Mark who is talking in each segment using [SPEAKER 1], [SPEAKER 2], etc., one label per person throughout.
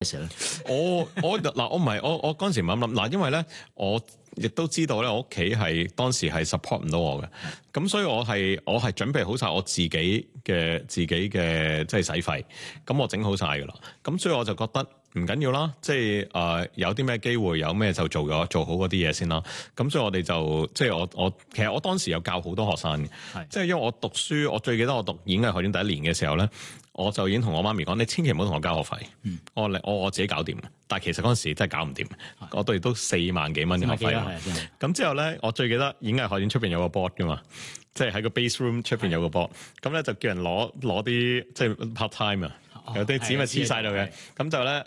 [SPEAKER 1] 我唔係我嗰陣時唔諗嗱，因為咧我亦都知道咧，我屋企係當時係 support 唔到我嘅，咁所以我係準備好晒我自己嘅即係使費，咁我整好晒㗎啦，咁所以我就覺得唔緊要啦，即係有啲咩機會有咩就做好嗰啲嘢先啦，咁所以我哋就即係我其實我當時有教好多學生嘅，即係因為我讀書，我最記得我讀演藝學院第一年嘅時候咧。我就已經同我媽咪講，你千祈唔好同我交學費，我自己搞掂。但係其實嗰陣時真係搞唔掂，我哋都4萬幾蚊嘅學費。咁之後咧，我最記得演藝學院出邊有個 board 噶嘛，即係喺個 base room 出邊有個 board。咁咧就叫人攞啲即係 part time 啊。有啲紙咪黐晒度嘅，咁就咧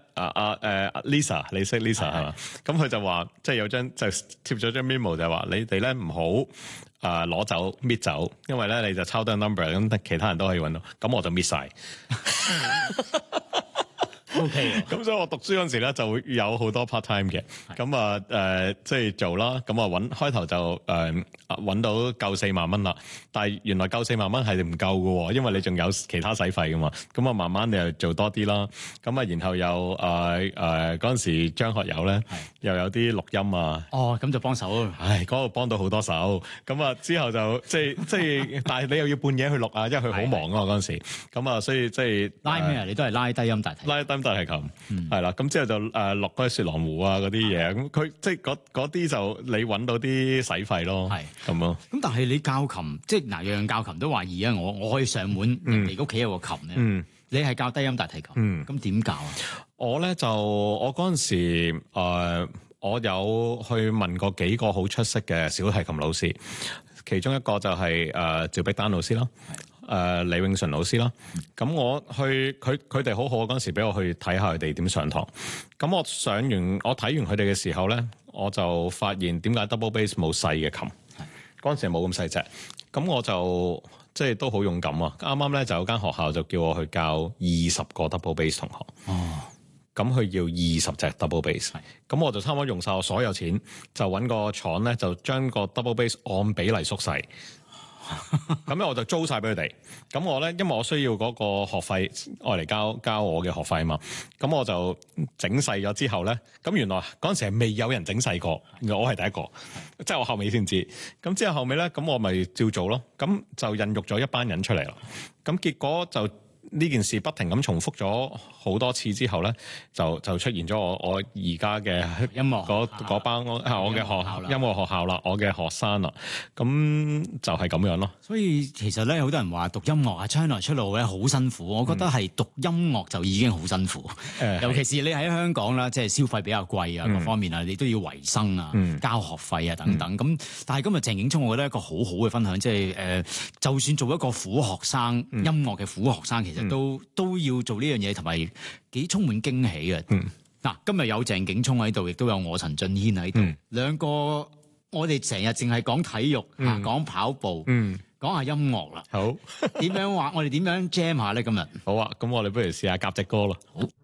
[SPEAKER 1] Lisa， 你識 Lisa 係嘛？咁佢就話，即係有張就貼咗張 memo 就係話，你哋咧唔好攞走搣走，因為咧你就抄低 number， 咁其他人都可以揾到，咁我就搣晒。OK， 咁所以我讀書嗰陣時咧就會有好多 part time 嘅，咁即係做啦，咁開頭就揾到夠4萬蚊啦，但係原來夠4萬蚊係唔夠㗎喎，因為你仲有其他使費㗎嘛，咁慢慢你又做多啲啦，咁然後又嗰陣時張學友咧又有啲錄音啊，
[SPEAKER 2] 咁就幫手，
[SPEAKER 1] 嗰度幫到好多手，咁之後就即係，但係你又要半夜去錄啊，因為佢好忙啊嗰陣時，咁所以即係
[SPEAKER 2] 拉咩啊？你都係拉低音大提，
[SPEAKER 1] 拉低音大提琴，係啦，咁之後就錄嗰啲雪狼湖啊嗰啲嘢，咁佢即係嗰啲就你揾到啲使費咯，係咁咯。
[SPEAKER 2] 咁但係你教琴，即係樣樣教琴都話易啊！我可以上門人哋屋企有個琴咧，你係教低音大提琴，咁點教啊？我
[SPEAKER 1] 嗰陣時我有去問過幾個好出色嘅小提琴老師，其中一個就係趙碧丹老師啦。李永順老師啦，咁我去佢哋好好嗰陣時，俾我去睇下佢哋點上堂。咁我睇完佢哋嘅時候咧，我就發現點解 double bass 冇細嘅琴，嗰陣時冇咁細隻。咁我就即係都好勇敢啊！啱啱咧就有間學校就叫我去教20個 double bass 同學。咁佢要20隻 double bass，咁我就差唔多用晒我所有錢，就揾個廠咧就將個 double bass 按比例縮細。咁咧我就租晒俾佢哋，咁我咧因為我需要嗰個學費愛嚟交我嘅學費啊嘛，咁我就整細咗之後咧，咁原來嗰陣時係未有人整細過，我係第一個，即係我後尾先知，咁之後後尾咧，咁我咪照做咯，咁就孕育咗一班人出嚟啦，咁結果就呢件事不停咁重複咗好多次之後咧，就出現咗我而家嘅音樂嗰班我嘅音樂學校啦，我嘅學生啦，咁就係咁樣咯。
[SPEAKER 2] 所以其實咧，好多人話讀音樂啊，將來出路咧好辛苦。我覺得係讀音樂就已經好辛苦，尤其是你喺香港啦，即係消費比較貴啊，各方面啊，你都要維生啊，交學費啊等等。咁但係今日鄭景聰，我覺得一個好好嘅分享，即係就算做一個苦學生，音樂嘅苦學生，其實都要做呢樣嘢，同埋幾充滿驚喜嘅。嗱，今日有鄭景聰喺度，亦都有我陳俊軒喺度，兩個我哋成日淨係講體育，講跑步，講下音樂啦。好，點樣話？我哋點樣 jam 下咧？今日好啊，咁我哋不如試下夾隻歌咯。好。